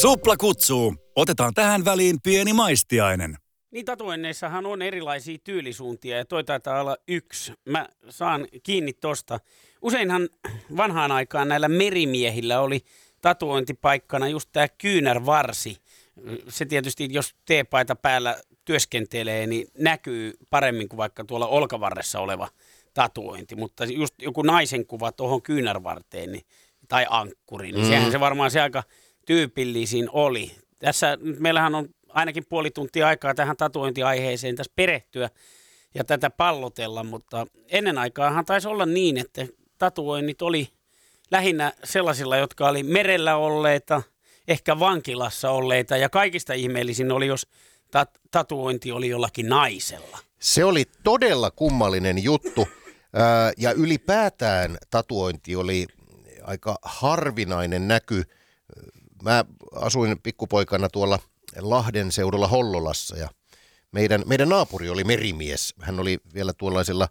Supla kutsuu. Otetaan tähän väliin pieni maistiainen. Niin tatuoinneissahan on erilaisia tyylisuuntia ja toi taitaa olla yksi. Mä saan kiinni tosta. Useinhan vanhaan aikaan näillä merimiehillä oli tatuointipaikkana just tää kyynärvarsi. Se tietysti, jos teepaita päällä työskentelee, niin näkyy paremmin kuin vaikka tuolla olkavarressa oleva tatuointi. Mutta just joku naisen kuva tuohon kyynärvarteen niin, tai ankkuri, niin sehän se varmaan se aika tyypillisin oli. Tässä nyt meillähän on ainakin puoli tuntia aikaa tähän tatuointiaiheeseen tässä perehtyä ja tätä pallotella, mutta ennen aikaahan taisi olla niin, että tatuoinnit oli lähinnä sellaisilla, jotka oli merellä olleita, ehkä vankilassa olleita ja kaikista ihmeellisin oli, jos tatuointi oli jollakin naisella. Se oli todella kummallinen juttu ja ylipäätään tatuointi oli aika harvinainen näky. Mä asuin pikkupoikana tuolla Lahden seudulla Hollolassa ja meidän naapuri oli merimies. Hän oli vielä tuollaisella,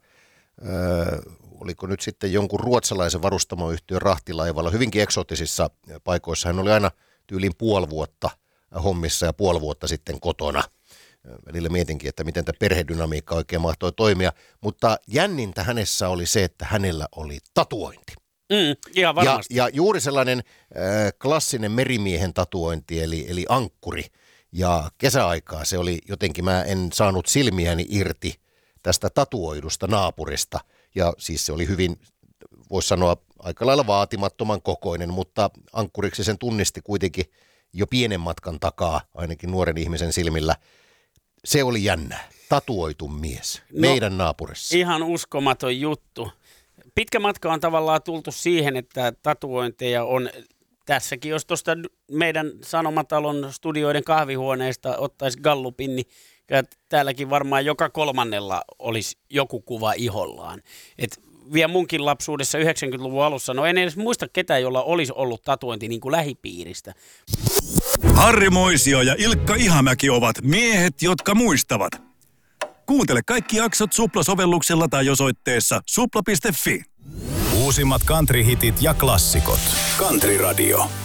oliko nyt sitten jonkun ruotsalaisen varustamoyhtiön rahtilaivalla, hyvinkin eksoottisissa paikoissa. Hän oli aina tyyliin puoli vuotta hommissa ja puoli vuotta sitten kotona. Välillä mietinkin, että miten tämä perhedynamiikka oikein mahtoi toimia, mutta jännintä hänessä oli se, että hänellä oli tatuointi. Ihan varmasti. Ja juuri sellainen klassinen merimiehen tatuointi, eli ankkuri. Ja kesäaikaa se oli jotenkin, mä en saanut silmiäni irti tästä tatuoidusta naapurista. Ja siis se oli hyvin, voisi sanoa, aika lailla vaatimattoman kokoinen, mutta ankkuriksi sen tunnisti kuitenkin jo pienen matkan takaa, ainakin nuoren ihmisen silmillä. Se oli jännä. Tatuoitu mies meidän naapurissa. Ihan uskomaton juttu. Pitkä matka on tavallaan tultu siihen, että tatuointeja on tässäkin. Jos tuosta meidän Sanomatalon studioiden kahvihuoneesta ottaisi gallupin, niin täälläkin varmaan joka kolmannella olisi joku kuva ihollaan. Et vielä munkin lapsuudessa 90-luvun alussa, no en edes muista ketään, jolla olisi ollut tatuointi niin kuin lähipiiristä. Harri Moisio ja Ilkka Ihamäki ovat miehet, jotka muistavat. Kuuntele kaikki jaksot Supla-sovelluksella tai osoitteessa supla.fi. Uusimmat country-hitit ja klassikot. Country Radio.